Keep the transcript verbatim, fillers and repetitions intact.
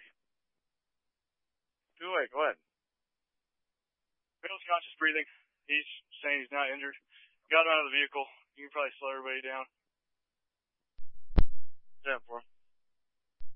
injury. Go away, go ahead. Bill's conscious breathing. He's saying he's not injured. Got him out of the vehicle. You can probably slow everybody down. Yeah, for him.